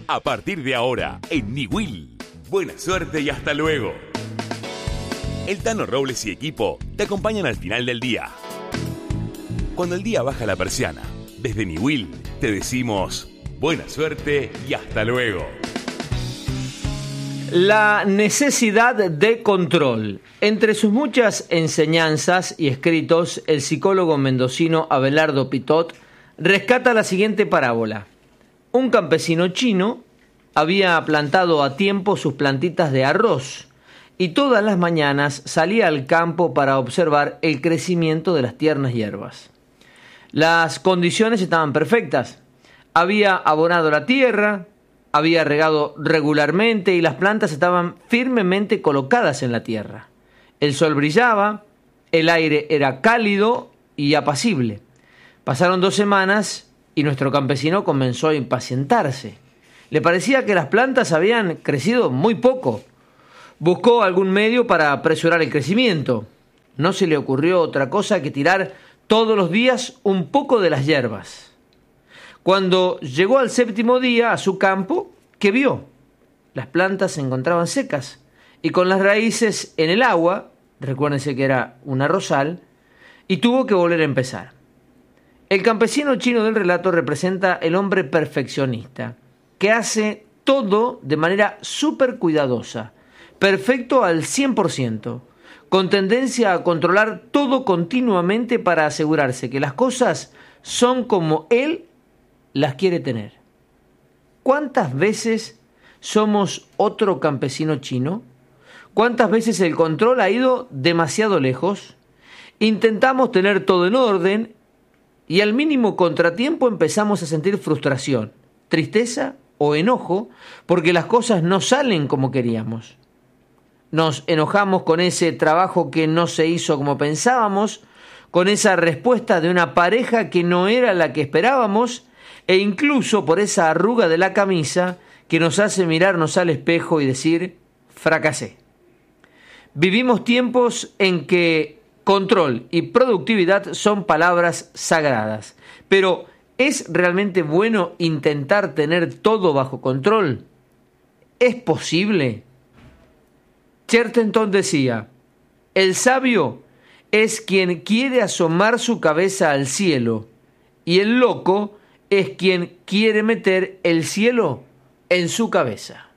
A partir de ahora, en Niwil. Buena suerte y hasta luego. El Tano Robles y equipo te acompañan al final del día. Cuando el día baja la persiana, desde Niwil te decimos buena suerte y hasta luego. La necesidad de control. Entre sus muchas enseñanzas y escritos, el psicólogo mendocino Abelardo Pitot rescata la siguiente parábola. Un campesino chino había plantado a tiempo sus plantitas de arroz y todas las mañanas salía al campo para observar el crecimiento de las tiernas hierbas. Las condiciones estaban perfectas. Había abonado la tierra, había regado regularmente y las plantas estaban firmemente colocadas en la tierra. El sol brillaba, el aire era cálido y apacible. Pasaron 2 semanas y nuestro campesino comenzó a impacientarse. Le parecía que las plantas habían crecido muy poco. Buscó algún medio para apresurar el crecimiento. No se le ocurrió otra cosa que tirar todos los días un poco de las hierbas. Cuando llegó al 7º día a su campo, ¿qué vio? Las plantas se encontraban secas y con las raíces en el agua, recuérdense que era un arrozal, y tuvo que volver a empezar. El campesino chino del relato representa el hombre perfeccionista, que hace todo de manera súper cuidadosa, perfecto al 100%, con tendencia a controlar todo continuamente para asegurarse que las cosas son como él las quiere tener. ¿Cuántas veces somos otro campesino chino? ¿Cuántas veces el control ha ido demasiado lejos? Intentamos tener todo en orden y al mínimo contratiempo empezamos a sentir frustración, tristeza o enojo porque las cosas no salen como queríamos. Nos enojamos con ese trabajo que no se hizo como pensábamos, con esa respuesta de una pareja que no era la que esperábamos, e incluso por esa arruga de la camisa que nos hace mirarnos al espejo y decir, fracasé. Vivimos tiempos en que control y productividad son palabras sagradas, pero ¿es realmente bueno intentar tener todo bajo control? ¿Es posible? Chesterton decía, el sabio es quien quiere asomar su cabeza al cielo y el loco es quien quiere meter el cielo en su cabeza.